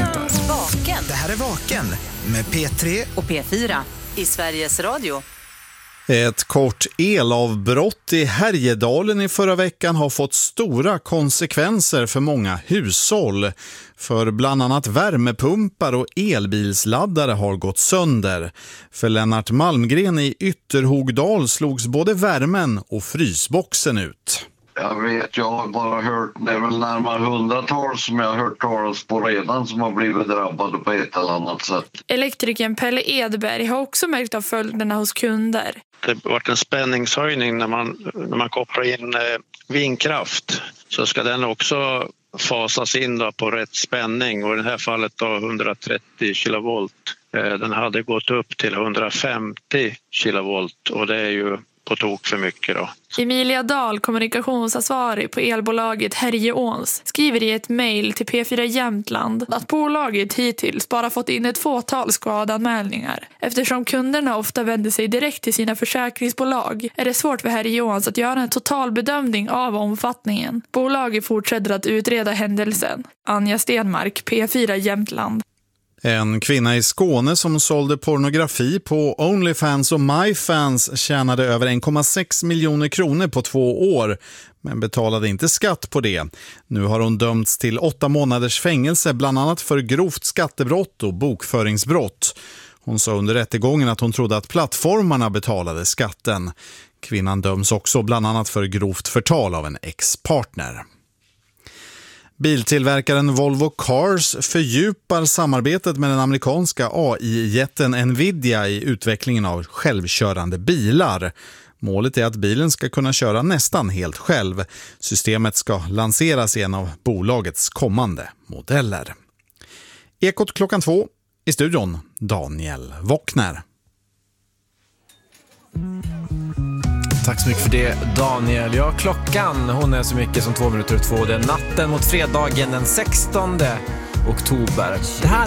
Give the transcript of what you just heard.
nyheter. Vaken. Det här är Vaken med P3 och P4 i Sveriges Radio. Ett kort elavbrott i Härjedalen i förra veckan har fått stora konsekvenser för många hushåll. För bland annat värmepumpar och elbilsladdare har gått sönder. För Lennart Malmgren i Ytterhogdal slogs både värmen och frysboxen ut. Jag har bara hört, det är väl närmare 100-tals som jag har hört talas på redan som har blivit drabbade på ett eller annat sätt. Elektrikern Pelle Edberg har också märkt av följderna hos kunder. Det har varit en spänningshöjning när man kopplar in vindkraft, så ska den också fasas in då på rätt spänning, och i det här fallet då 130 kilovolt. Den hade gått upp till 150 kilovolt och det är ju på tok för mycket då. Emilia Dahl, kommunikationsansvarig på elbolaget Härjeåns, skriver i ett mejl till P4 Jämtland att bolaget hittills bara fått in ett fåtal skadanmälningar. Eftersom kunderna ofta vänder sig direkt till sina försäkringsbolag är det svårt för Härjeåns att göra en totalbedömning av omfattningen. Bolaget fortsätter att utreda händelsen. Anja Stenmark, P4 Jämtland. En kvinna i Skåne som sålde pornografi på OnlyFans och MyFans tjänade över 1,6 miljoner kronor på 2 år, men betalade inte skatt på det. Nu har hon dömts till 8 månaders fängelse, bland annat för grovt skattebrott och bokföringsbrott. Hon sa under rättegången att hon trodde att plattformarna betalade skatten. Kvinnan döms också bland annat för grovt förtal av en ex-partner. Biltillverkaren Volvo Cars fördjupar samarbetet med den amerikanska AI-jätten Nvidia i utvecklingen av självkörande bilar. Målet är att bilen ska kunna köra nästan helt själv. Systemet ska lanseras i en av bolagets kommande modeller. Ekot 2:00 i studion, Daniel Wockner. Tack så mycket för det, Daniel. Ja, klockan, hon är så mycket som 2 minuter och 2. Det är natten mot fredagen den 16 oktober. Det här